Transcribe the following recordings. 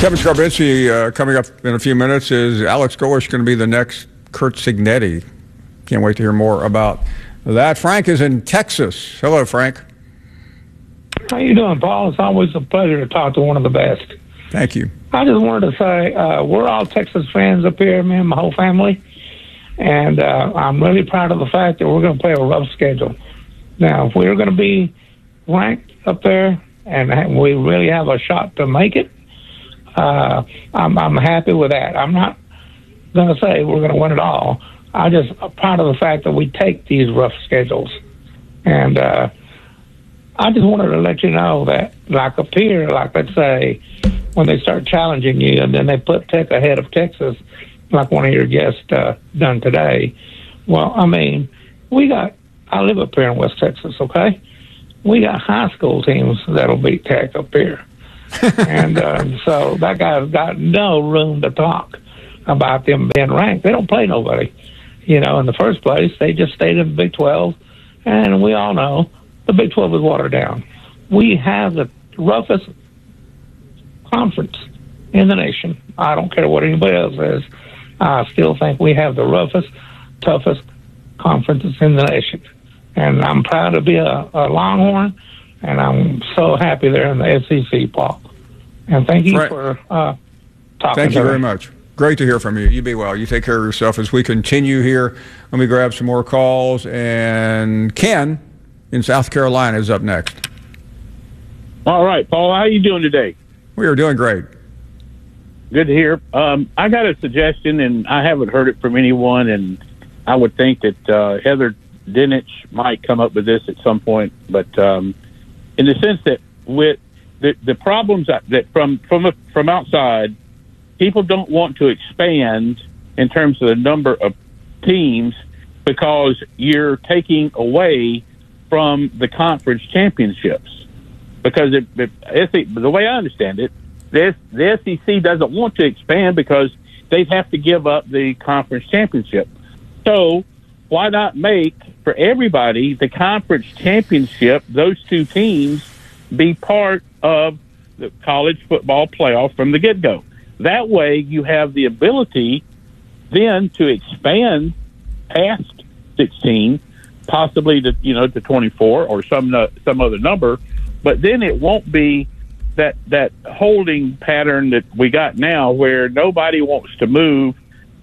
Kevin Skarbinski coming up in a few minutes. Is Alex Golesh going to be the next Curt Cignetti? Can't wait to hear more about that. Frank is in Texas. Hello, Frank. How you doing, Paul? It's always a pleasure to talk to one of the best. Thank you. I just wanted to say we're all Texas fans up here, me and my whole family, and I'm really proud of the fact that we're going to play a rough schedule. Now, if we're going to be ranked up there and we really have a shot to make it, I'm happy with that. I'm not going to say we're going to win it all. I'm just proud of the fact that we take these rough schedules. And I just wanted to let you know that, like up here, like let's say, when they start challenging you and then they put Tech ahead of Texas, like one of your guests done today. Well, I mean, I live up here in West Texas, okay? We got high school teams that'll beat Tech up here. And so that guy's got no room to talk about them being ranked. They don't play nobody. In the first place, they just stayed in the Big 12, and we all know the Big 12 is watered down. We have the roughest conference in the nation. I don't care what anybody else says. I still think we have the roughest, toughest conferences in the nation. And I'm proud to be a Longhorn, and I'm so happy they're in the SEC, Paul. And thank you for talking. Thank you very much. Great to hear from you. You be well. You take care of yourself as we continue here. Let me grab some more calls. And Ken in South Carolina is up next. All right, Paul, how are you doing today? We are doing great. Good to hear. I got a suggestion, and I haven't heard it from anyone, and I would think that Heather Dinich might come up with this at some point. But in the sense that with the problems that from outside, people don't want to expand in terms of the number of teams because you're taking away from the conference championships. Because the way I understand it, the SEC doesn't want to expand because they have to give up the conference championship. So why not make, for everybody, the conference championship, those two teams, be part of the college football playoff from the get-go? That way you have the ability then to expand past 16, possibly to 24 or some other number, but then it won't be that holding pattern that we got now where nobody wants to move.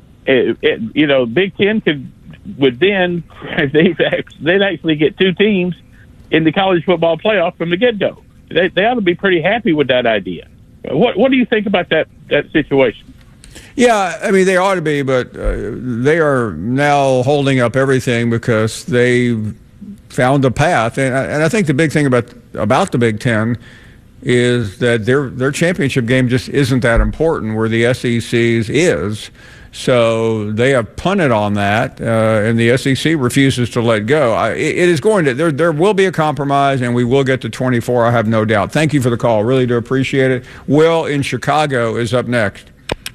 Big Ten would then they'd actually get two teams in the college football playoff from the get-go. They ought to be pretty happy with that idea. What do you think about that situation? Yeah, I mean, they ought to be, but they are now holding up everything because they found a path. And I think the big thing about the Big Ten is that their championship game just isn't that important where the SEC's is. So they have punted on that, and the SEC refuses to let go. It is going to there will be a compromise, and we will get to 24. I have no doubt. Thank you for the call. Really do appreciate it. Will in Chicago is up next.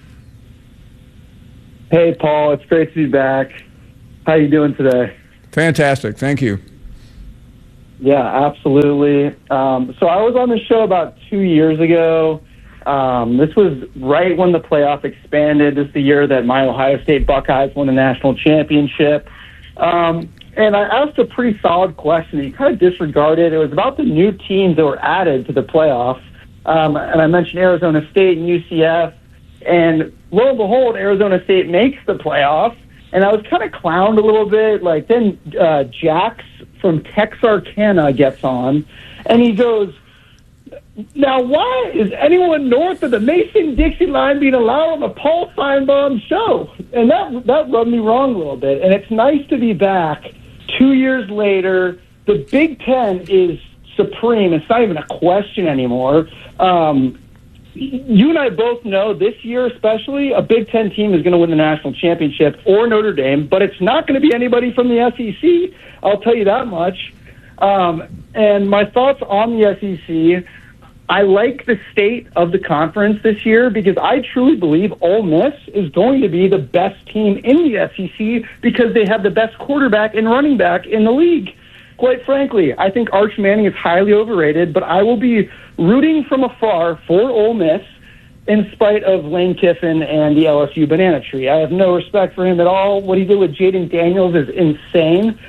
Hey, Paul. It's great to be back. How you doing today? Fantastic. Thank you. Yeah, absolutely. So I was on the show about 2 years ago. This was right when the playoff expanded. This is the year that my Ohio State Buckeyes won the national championship. And I asked a pretty solid question. You kind of disregarded. It was about the new teams that were added to the playoff. And I mentioned Arizona State and UCF. And lo and behold, Arizona State makes the playoff. And I was kind of clowned a little bit. Like then Jax from Texarkana gets on, and he goes, "Now, why is anyone north of the Mason-Dixie line being allowed on the Paul Feinbaum show?" And that rubbed me wrong a little bit. And it's nice to be back 2 years later. The Big Ten is supreme. It's not even a question anymore. You and I both know this year especially, a Big Ten team is going to win the national championship or Notre Dame, but it's not going to be anybody from the SEC. I'll tell you that much. And my thoughts on the SEC, I like the state of the conference this year because I truly believe Ole Miss is going to be the best team in the SEC because they have the best quarterback and running back in the league. Quite frankly, I think Arch Manning is highly overrated, but I will be rooting from afar for Ole Miss in spite of Lane Kiffin and the LSU banana tree. I have no respect for him at all. What he did with Jaden Daniels is insane.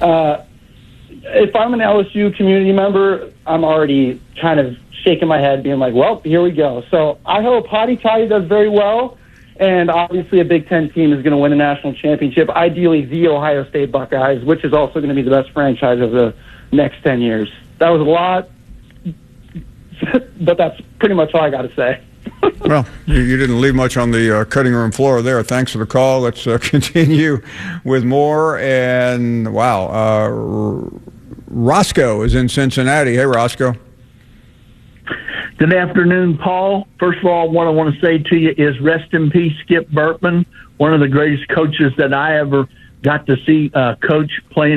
If I'm an LSU community member, I'm already kind of shaking my head, being like, well, here we go. So I hope Hotty Toddy does very well, and obviously a Big Ten team is going to win a national championship, ideally the Ohio State Buckeyes, which is also going to be the best franchise of the next 10 years. That was a lot, but that's pretty much all I got to say. Well, you didn't leave much on the cutting room floor there. Thanks for the call. Let's continue with more. And, wow, Roscoe is in Cincinnati. Hey, Roscoe. Good afternoon, Paul. First of all, what I want to say to you is rest in peace, Skip Bertman, one of the greatest coaches that I ever got to see coaching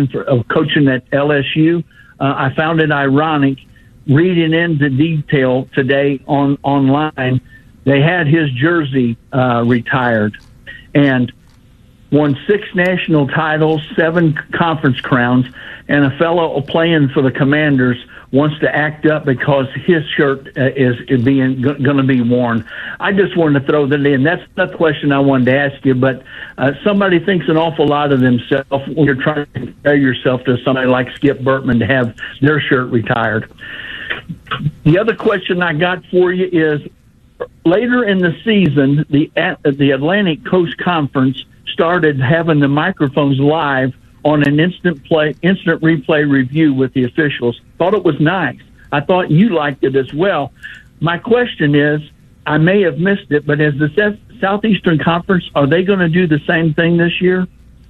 at LSU. I found it ironic reading into detail today online. They had his jersey retired and won 6 national titles, 7 conference crowns, and a fellow playing for the Commanders wants to act up because his shirt is going to be worn. I just wanted to throw that in. That's the question I wanted to ask you, but somebody thinks an awful lot of themselves when you're trying to compare yourself to somebody like Skip Bertman to have their shirt retired. The other question I got for you is, later in the season, the Atlantic Coast Conference started having the microphones live on an instant replay review with the officials. Thought it was nice. I thought you liked it as well. My question is, I may have missed it, but as the Southeastern Conference, are they going to do the same thing this year?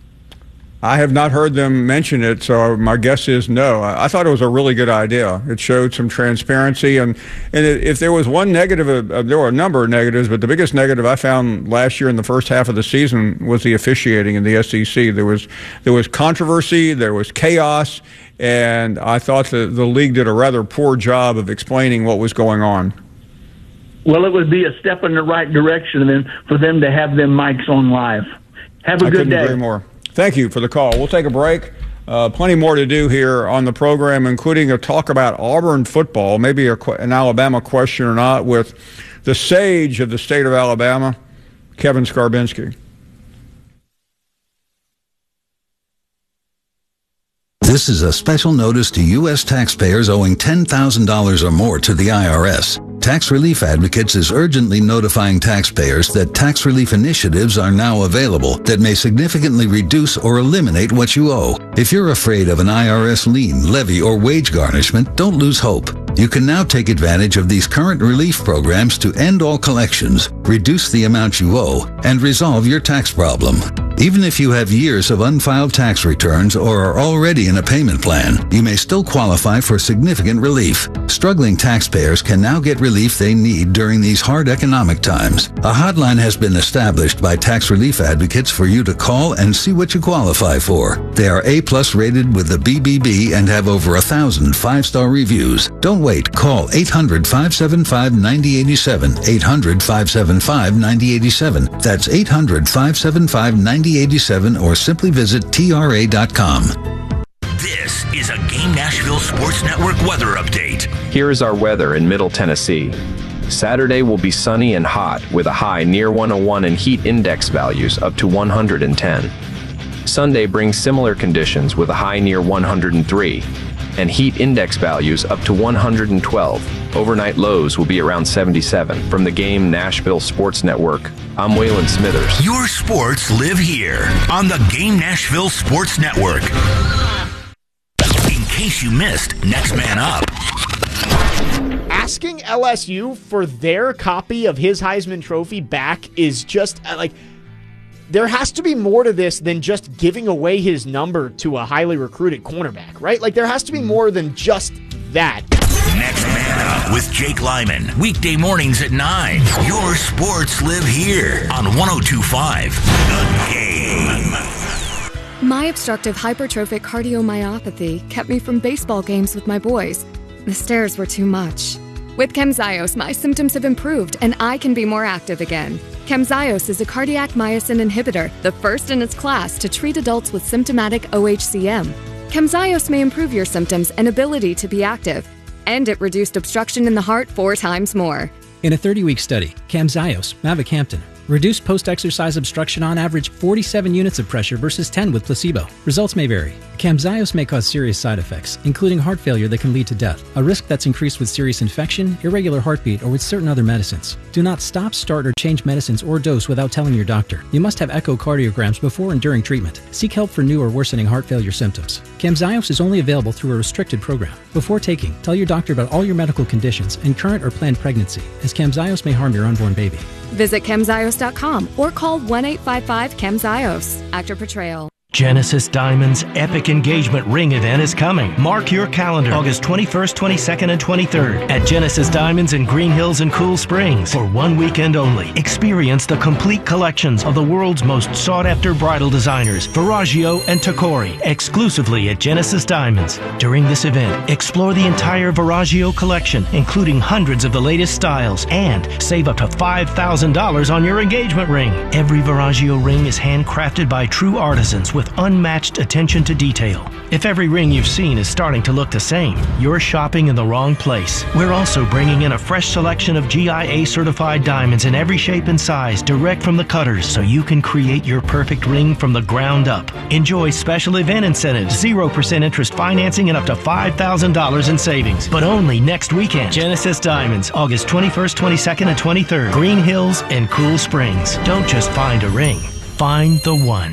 I have not heard them mention it, so my guess is no. I thought it was a really good idea. It showed some transparency, and if there was one negative, there were a number of negatives, but the biggest negative I found last year in the first half of the season was the officiating in the SEC. There was controversy, there was chaos, and I thought the league did a rather poor job of explaining what was going on. Well, it would be a step in the right direction for them to have them mics on live. Have a good day. I couldn't agree more. Thank you for the call. We'll take a break. Plenty more to do here on the program, including a talk about Auburn football, maybe an Alabama question or not, with the sage of the state of Alabama, Kevin Skarbinski. This is a special notice to U.S. taxpayers owing $10,000 or more to the IRS. Tax Relief Advocates is urgently notifying taxpayers that tax relief initiatives are now available that may significantly reduce or eliminate what you owe. If you're afraid of an IRS lien, levy, or wage garnishment, don't lose hope. You can now take advantage of these current relief programs to end all collections, reduce the amount you owe, and resolve your tax problem. Even if you have years of unfiled tax returns or are already in a payment plan, you may still qualify for significant relief. Struggling taxpayers can now get relief they need during these hard economic times. A hotline has been established by Tax Relief Advocates for you to call and see what you qualify for. They are A+ rated with the BBB and have over 1,000 5-star reviews. Don't wait. Call 800-575-9087. 800-575-9087. That's 800-575-9087 or simply visit TRA.com. This is a Game Nashville Sports Network weather update. Here is our weather in Middle Tennessee. Saturday will be sunny and hot with a high near 101 and heat index values up to 110. Sunday brings similar conditions with a high near 103 and heat index values up to 112. Overnight lows will be around 77. From the Game Nashville Sports Network, I'm Waylon Smithers. Your sports live here on the Game Nashville Sports Network. In case you missed Next Man Up. Asking LSU for their copy of his Heisman Trophy back is just like, there has to be more to this than just giving away his number to a highly recruited cornerback, right? Like, there has to be more than just that. Next Man Up with Jake Lyman. Weekday mornings at 9. Your sports live here on 102.5 The Game. My obstructive hypertrophic cardiomyopathy kept me from baseball games with my boys. The stairs were too much. With Camzyos, my symptoms have improved and I can be more active again. Camzyos is a cardiac myosin inhibitor, the first in its class to treat adults with symptomatic OHCM. Camzyos may improve your symptoms and ability to be active, and it reduced obstruction in the heart 4 times more. In a 30-week study, Camzyos, mavacamten, reduced post-exercise obstruction on average 47 units of pressure versus 10 with placebo. Results may vary. Camzyos may cause serious side effects, including heart failure that can lead to death, a risk that's increased with serious infection, irregular heartbeat, or with certain other medicines. Do not stop, start, or change medicines or dose without telling your doctor. You must have echocardiograms before and during treatment. Seek help for new or worsening heart failure symptoms. Camzyos is only available through a restricted program. Before taking, tell your doctor about all your medical conditions and current or planned pregnancy, as Camzyos may harm your unborn baby. Visit Camzyos.com or call 1-855-CAMZYOS. Actor Portrayal. Genesis Diamonds' epic engagement ring event is coming. Mark your calendar, August 21st, 22nd, and 23rd at Genesis Diamonds in Green Hills and Cool Springs for 1 weekend only. Experience the complete collections of the world's most sought-after bridal designers, Verragio and Tacori, exclusively at Genesis Diamonds. During this event, explore the entire Verragio collection, including hundreds of the latest styles, and save up to $5,000 on your engagement ring. Every Verragio ring is handcrafted by true artisans with unmatched attention to detail. If every ring you've seen is starting to look the same, you're shopping in the wrong place. We're also bringing in a fresh selection of GIA certified diamonds in every shape and size direct from the cutters, so you can create your perfect ring from the ground up. Enjoy special event incentives, 0% interest financing, and up to $5,000 in savings. But only next weekend. Genesis Diamonds, August 21st, 22nd, and 23rd. Green Hills and Cool Springs. Don't just find a ring. Find the one.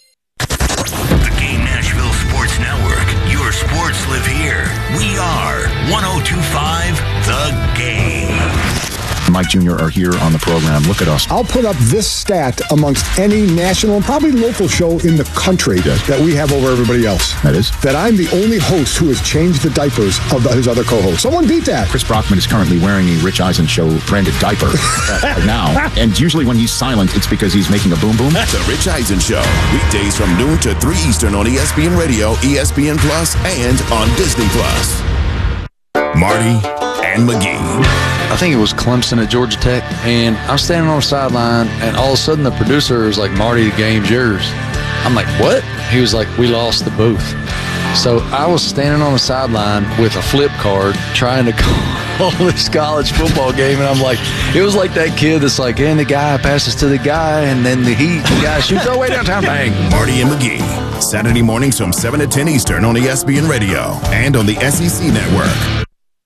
The Game Nashville Sports Network. Your sports live here. We are 102.5 The Game. Mike Jr. are here on the program. Look at us. I'll put up this stat amongst any national and probably local show in the country that we have over everybody else. That is? That I'm the only host who has changed the diapers of his other co-hosts. Someone beat that. Chris Brockman is currently wearing a Rich Eisen Show branded diaper right now. And usually when he's silent, it's because he's making a boom boom. The Rich Eisen Show. Weekdays from noon to 3 Eastern on ESPN Radio, ESPN Plus, and on Disney Plus. Marty and McGee. I think it was Clemson at Georgia Tech, and I'm standing on the sideline, and all of a sudden the producer was like, "Marty, the game's yours." I'm like, "What?" He was like, "We lost the booth." So I was standing on the sideline with a flip card trying to call this college football game, and I'm like, it was like that kid that's like, and the guy passes to the guy, and then the guy shoots all the way downtown, bang. Marty and McGee, Saturday mornings from 7 to 10 Eastern on ESPN Radio and on the SEC Network.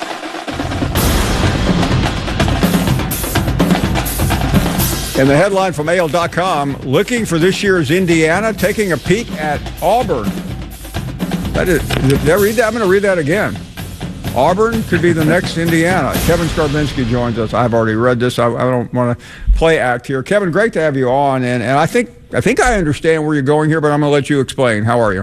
And the headline from AL.com, looking for this year's Indiana, taking a peek at Auburn. Did I read that? I'm going to read that again. Auburn could be the next Indiana. Kevin Skarbinski joins us. I've already read this. I don't want to play act here. Kevin, great to have you on. And I think I understand where you're going here, but I'm going to let you explain. How are you?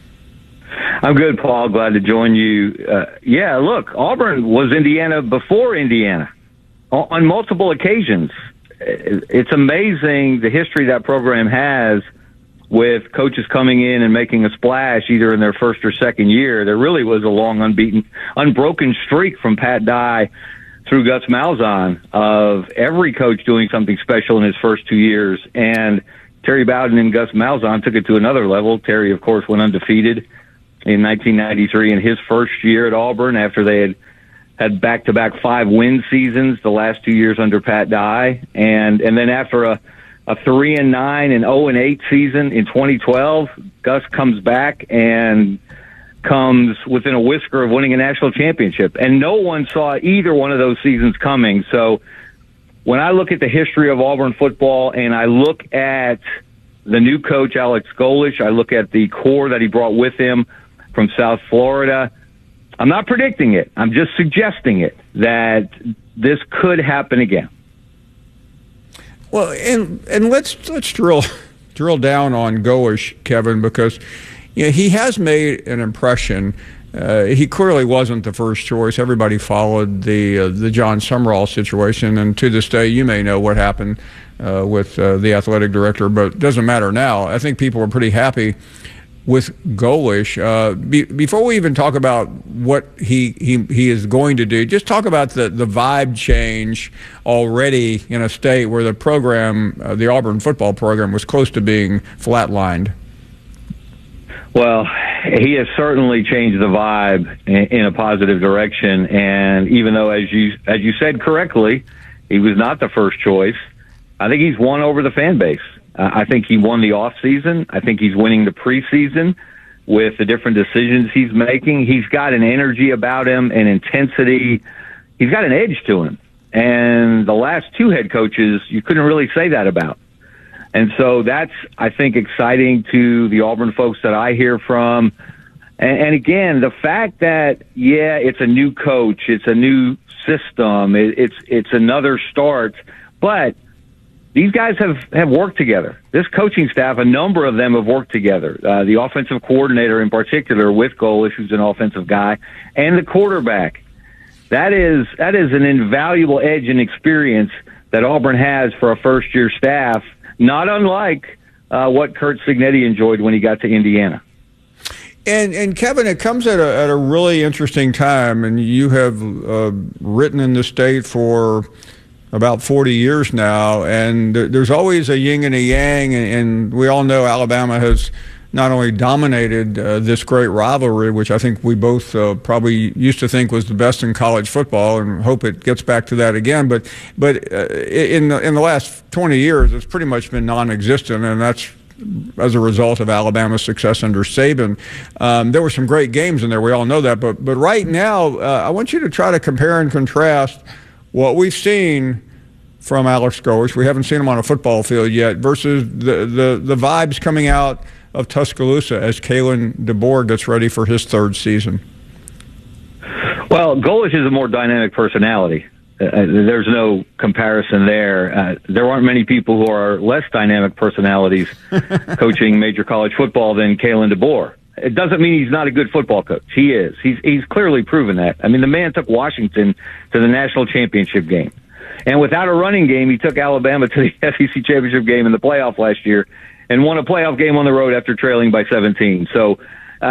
I'm good, Paul. Glad to join you. Yeah, look, Auburn was Indiana before Indiana on multiple occasions. It's amazing the history that program has with coaches coming in and making a splash either in their first or second year. There really was a long unbroken streak from Pat Dye through Gus Malzahn of every coach doing something special in his first 2 years. And Terry Bowden and Gus Malzahn took it to another level. Terry, of course, went undefeated in 1993 in his first year at Auburn after they had back-to-back 5-win seasons the last 2 years under Pat Dye. And then after a 3-9 and 0-8 season in 2012, Gus comes back and comes within a whisker of winning a national championship. And no one saw either one of those seasons coming. So when I look at the history of Auburn football and I look at the new coach, Alex Golesh, I look at the core that he brought with him from South Florida, I'm not predicting it. I'm just suggesting it, that this could happen again. Well, and let's drill down on Golesh, Kevin, because he has made an impression. He clearly wasn't the first choice. Everybody followed the John Sumrall situation, and to this day, you may know what happened with the athletic director, but it doesn't matter now. I think people are pretty happy with Golesh. Before we even talk about what he is going to do, just talk about the vibe change already in a state where the program, the Auburn football program, was close to being flatlined. Well, he has certainly changed the vibe in a positive direction, and even though, as you said correctly, He was not the first choice. I think he's won over the fan base. I think he won the offseason. I think he's winning the preseason with the different decisions he's making. He's got an energy about him, an intensity. He's got an edge to him. And the last two head coaches, you couldn't really say that about. And so that's, I think, exciting to the Auburn folks that I hear from. And again, the fact that, yeah, it's a new coach, it's a new system, it's another start, but these guys have worked together. This coaching staff, a number of them have worked together. The offensive coordinator in particular with Golesh, who's an offensive guy, and the quarterback. That is an invaluable edge and experience that Auburn has for a first-year staff, not unlike what Curt Cignetti enjoyed when he got to Indiana. And Kevin, it comes at a really interesting time, and you have written in the state for about 40 years now, and there's always a yin and a yang, and we all know Alabama has not only dominated this great rivalry, which I think we both probably used to think was the best in college football, and hope it gets back to that again. But in the last 20 years, it's pretty much been non-existent, and that's as a result of Alabama's success under Saban. There were some great games in there. We all know that. But right now, I want you to try to compare and contrast what we've seen from Alex Golesh. We haven't seen him on a football field yet, versus the vibes coming out of Tuscaloosa as Kalen DeBoer gets ready for his third season. Well, Golesh is a more dynamic personality. There's no comparison there. There aren't many people who are less dynamic personalities coaching major college football than Kalen DeBoer. It doesn't mean he's not a good football coach. He is. He's clearly proven that. I mean, the man took Washington to the national championship game. And without a running game, he took Alabama to the SEC championship game in the playoff last year and won a playoff game on the road after trailing by 17. So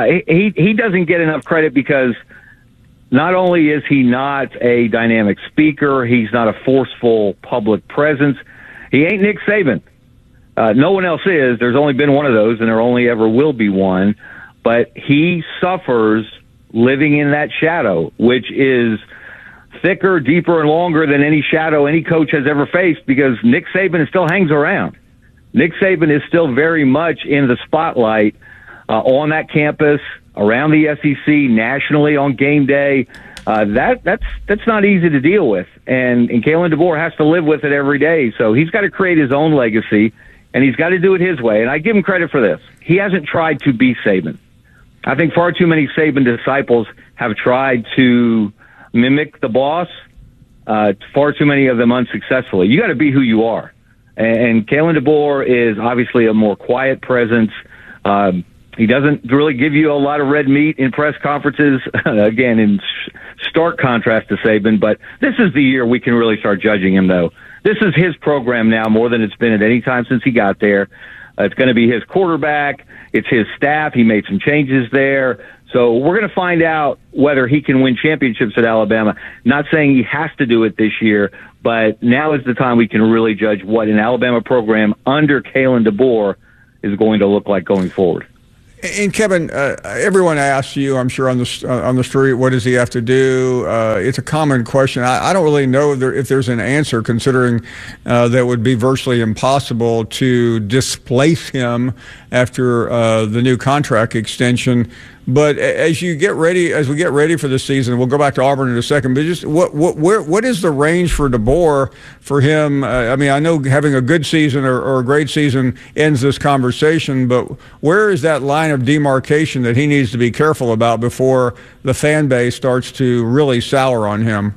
he doesn't get enough credit because not only is he not a dynamic speaker, he's not a forceful public presence. He ain't Nick Saban. No one else is. There's only been one of those, and there only ever will be one. But he suffers living in that shadow, which is thicker, deeper, and longer than any shadow any coach has ever faced, because Nick Saban still hangs around. Nick Saban is still very much in the spotlight on that campus, around the SEC, nationally on game day. That's not easy to deal with. And Kalen DeBoer has to live with it every day. So he's got to create his own legacy, and he's got to do it his way. And I give him credit for this. He hasn't tried to be Saban. I think far too many Saban disciples have tried to mimic the boss, far too many of them unsuccessfully. You got to be who you are. And Kalen DeBoer is obviously a more quiet presence. He doesn't really give you a lot of red meat in press conferences, again, in stark contrast to Saban. But this is the year we can really start judging him, though. This is his program now more than it's been at any time since he got there. It's going to be his quarterback. It's his staff. He made some changes there. So we're going to find out whether he can win championships at Alabama. Not saying he has to do it this year, but now is the time we can really judge what an Alabama program under Kalen DeBoer is going to look like going forward. And Kevin, everyone asks you, I'm sure, on the street, what does he have to do? It's a common question. I don't really know if there's an answer, considering that would be virtually impossible to displace him after the new contract extension. But as we get ready for the season, we'll go back to Auburn in a second. But just what is the range for DeBoer for him? I mean, I know having a good season or a great season ends this conversation, but where is that line of demarcation that he needs to be careful about before the fan base starts to really sour on him?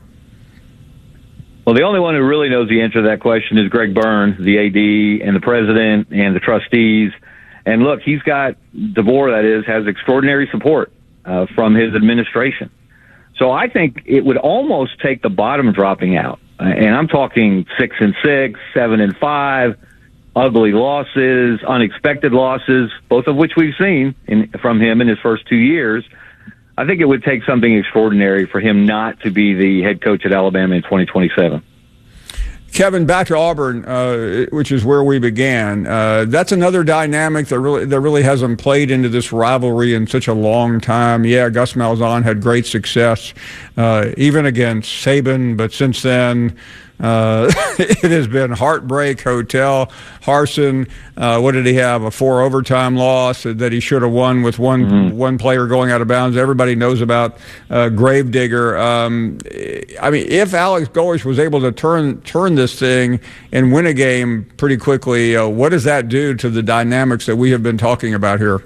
Well, the only one who really knows the answer to that question is Greg Byrne, the AD, and the president and the trustees. And look, he's got DeBoer, has extraordinary support from his administration. So I think it would almost take the bottom dropping out. And I'm talking 6-6, 7-5, ugly losses, unexpected losses, both of which we've seen from him in his first 2 years. I think it would take something extraordinary for him not to be the head coach at Alabama in 2027. Kevin, back to Auburn, which is where we began. That's another dynamic that really hasn't played into this rivalry in such a long time. Yeah, Gus Malzahn had great success, even against Saban, but since then, It has been heartbreak hotel. Harsin, what did he have? A 4 overtime loss that he should have won with one player going out of bounds. Everybody knows about Gravedigger. I mean, if Alex Golesh was able to turn this thing and win a game pretty quickly, what does that do to the dynamics that we have been talking about here?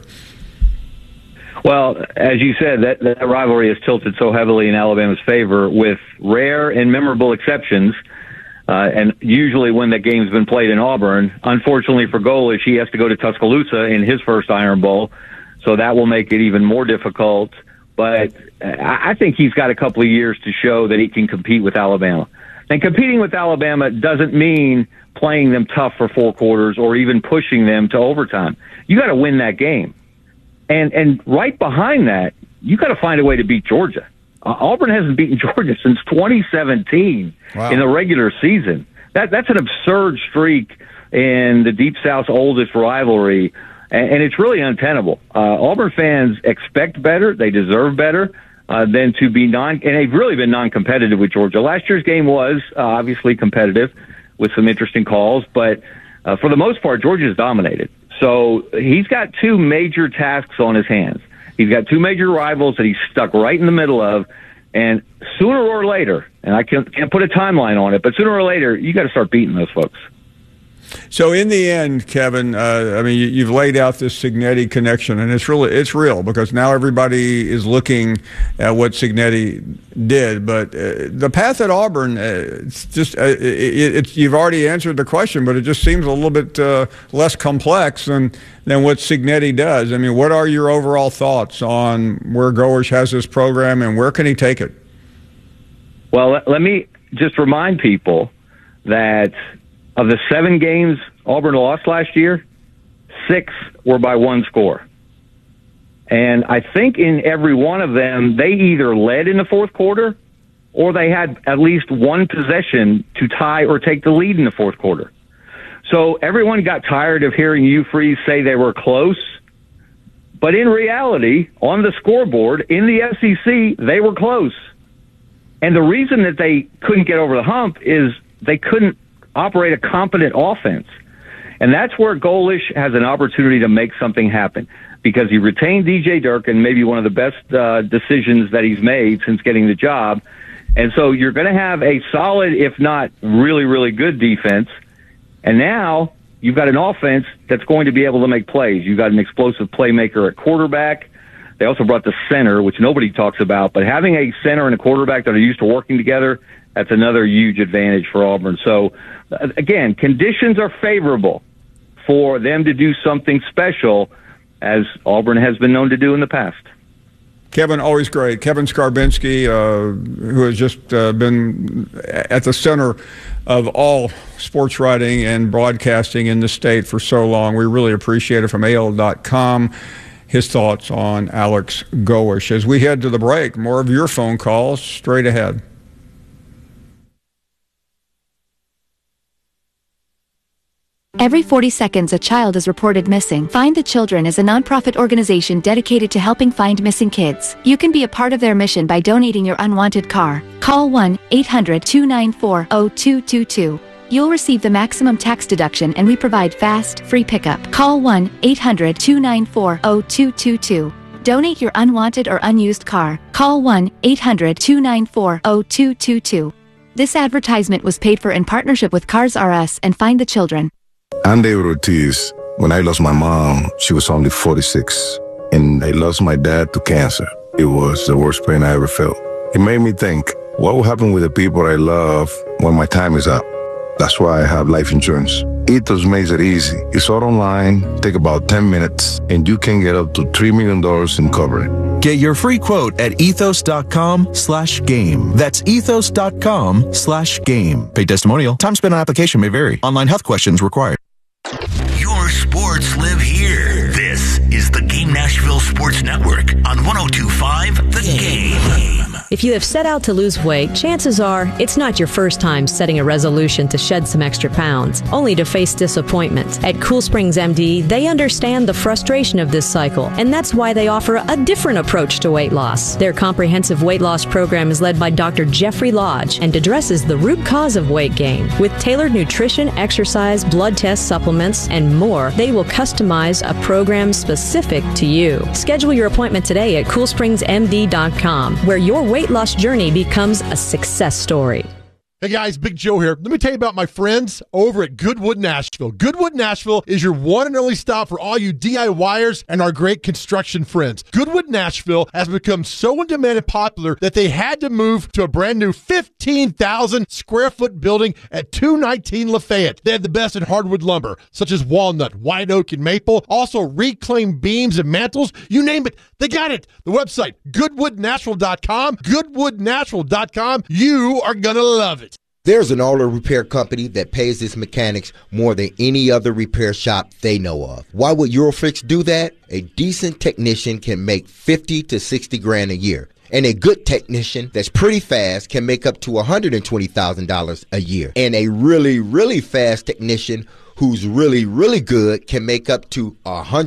Well, as you said, that rivalry is tilted so heavily in Alabama's favor, with rare and memorable exceptions. And usually when the game's been played in Auburn, unfortunately for Golesh, he has to go to Tuscaloosa in his first Iron Bowl. So that will make it even more difficult. But I think he's got a couple of years to show that he can compete with Alabama. And competing with Alabama doesn't mean playing them tough for 4 quarters or even pushing them to overtime. You got to win that game. And right behind that, you got to find a way to beat Georgia. Auburn hasn't beaten Georgia since 2017 in the regular season. That's an absurd streak in the Deep South's oldest rivalry, and it's really untenable. Auburn fans expect better. They deserve better than to be and they've really been non-competitive with Georgia. Last year's game was obviously competitive with some interesting calls, but for the most part, Georgia's dominated. So he's got 2 major tasks on his hands. He's got 2 major rivals that he's stuck right in the middle of, and sooner or later, and I can't put a timeline on it, but sooner or later, you got to start beating those folks. So in the end, Kevin, I mean, you've laid out this Cignetti connection, and it's real because now everybody is looking at what Cignetti did. But the path at Auburn, it's just you've already answered the question, but it just seems a little bit less complex than what Cignetti does. I mean, what are your overall thoughts on where Golesh has this program and where can he take it? Well, let me just remind people that of the 7 games Auburn lost last year, 6 were by 1 score. And I think in every one of them, they either led in the 4th quarter or they had at least 1 possession to tie or take the lead in the 4th quarter. So everyone got tired of hearing Hugh Freeze say they were close. But in reality, on the scoreboard, in the SEC, they were close. And the reason that they couldn't get over the hump is they couldn't operate a competent offense. And that's where Golesh has an opportunity to make something happen, because he retained DJ Durkin, maybe one of the best decisions that he's made since getting the job. And so you're going to have a solid, if not really, really good defense. And now you've got an offense that's going to be able to make plays. You've got an explosive playmaker at quarterback. They also brought the center, which nobody talks about, but having a center and a quarterback that are used to working together, that's another huge advantage for Auburn. So, again, conditions are favorable for them to do something special, as Auburn has been known to do in the past. Kevin, always great. Kevin Skarbinski, who has just been at the center of all sports writing and broadcasting in the state for so long. We really appreciate it, from AL.com. His thoughts on Alex Golesh. As we head to the break, more of your phone calls straight ahead. Every 40 seconds, a child is reported missing. Find the Children is a nonprofit organization dedicated to helping find missing kids. You can be a part of their mission by donating your unwanted car. Call 1-800-294-0222. You'll receive the maximum tax deduction, and we provide fast, free pickup. Call 1-800-294-0222. Donate your unwanted or unused car. Call 1-800-294-0222. This advertisement was paid for in partnership with Cars R Us and Find the Children. I'm David Ortiz. When I lost my mom, she was only 46, and I lost my dad to cancer. It was the worst pain I ever felt. It made me think, what will happen with the people I love when my time is up? That's why I have life insurance. Ethos makes it easy. It's all online, take about 10 minutes, and you can get up to $3 million in coverage. Get your free quote at ethos.com/game. That's ethos.com/game. Paid testimonial. Time spent on application may vary. Online health questions required. Your sports live here. This is the Game Nashville Sports Network on 102.5 The Game. If you have set out to lose weight, chances are it's not your first time setting a resolution to shed some extra pounds, only to face disappointment. At Cool Springs MD, they understand the frustration of this cycle, and that's why they offer a different approach to weight loss. Their comprehensive weight loss program is led by Dr. Jeffrey Lodge and addresses the root cause of weight gain. With tailored nutrition, exercise, blood test supplements, and more, they will customize a program specific to you. Schedule your appointment today at CoolSpringsMD.com, where your weight loss journey becomes a success story. Hey guys, Big Joe here. Let me tell you about my friends over at Goodwood Nashville. Goodwood Nashville is your one and only stop for all you DIYers and our great construction friends. Goodwood Nashville has become so in demand and popular that they had to move to a brand new 15,000 square foot building at 219 Lafayette. They have the best in hardwood lumber, such as walnut, white oak, and maple. Also reclaimed beams and mantles. You name it, they got it. The website, goodwoodnashville.com. Goodwoodnashville.com. You are going to love it. There's an auto repair company that pays its mechanics more than any other repair shop they know of. Why would Eurofix do that? A decent technician can make $50 to $60,000 a year. And a good technician that's pretty fast can make up to $120,000 a year. And a really, really fast technician who's really, really good can make up to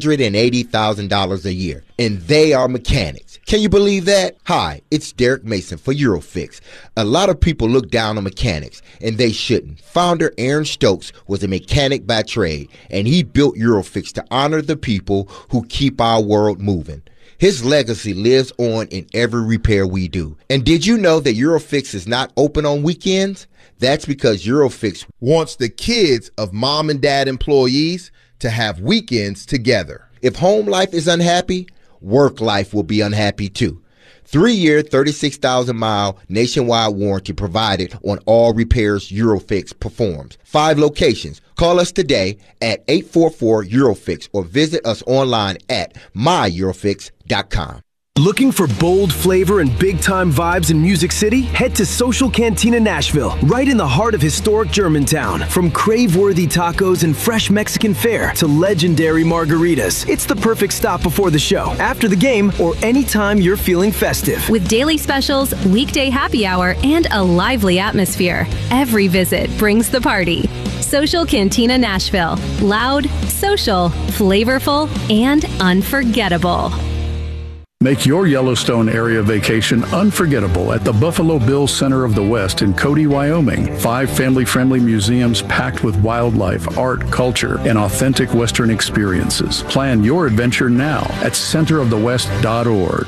$180,000 a year. And they are mechanics. Can you believe that? Hi, it's Derek Mason for Eurofix. A lot of people look down on mechanics, and they shouldn't. Founder Aaron Stokes was a mechanic by trade, and he built Eurofix to honor the people who keep our world moving. His legacy lives on in every repair we do. And did you know that Eurofix is not open on weekends? That's because Eurofix wants the kids of mom and dad employees to have weekends together. If home life is unhappy, work life will be unhappy too. 3-year, 36,000-mile nationwide warranty provided on all repairs Eurofix performs. 5 locations. Call us today at 844-EUROFIX or visit us online at myEurofix.com. Looking for bold flavor and big-time vibes in Music City? Head to Social Cantina Nashville, right in the heart of historic Germantown. From crave-worthy tacos and fresh Mexican fare to legendary margaritas, it's the perfect stop before the show, after the game, or anytime you're feeling festive. With daily specials, weekday happy hour, and a lively atmosphere, every visit brings the party. Social Cantina Nashville. Loud, social, flavorful, and unforgettable. Make your Yellowstone area vacation unforgettable at the Buffalo Bills Center of the West in Cody, Wyoming. 5 family-friendly museums packed with wildlife, art, culture, and authentic Western experiences. Plan your adventure now at centerofthewest.org.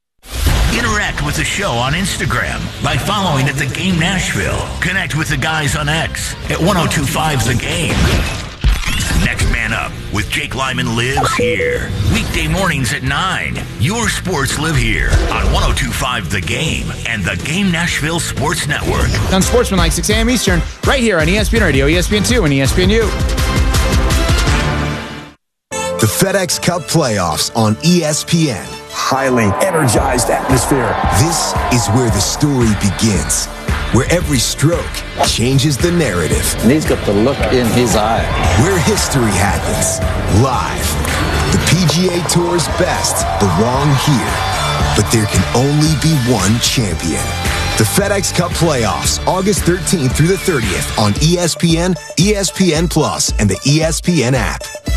Interact with the show on Instagram by following at The Game Nashville. Connect with the guys on X at 1025 The Game. Next Man Up with Jake Lyman lives here. Weekday mornings at 9. Your sports live here on 1025 The Game and the Game Nashville Sports Network. On Sportsmanlike, 6 a.m. Eastern, right here on ESPN Radio, ESPN2, and ESPNU. The FedEx Cup playoffs on ESPN. Highly energized atmosphere. This is where the story begins, where every stroke changes the narrative. And he's got the look in his eye. Where history happens, live. The PGA Tour's best belong here, but there can only be one champion. The FedEx Cup playoffs, August 13th through the 30th on ESPN, ESPN Plus, and the ESPN app.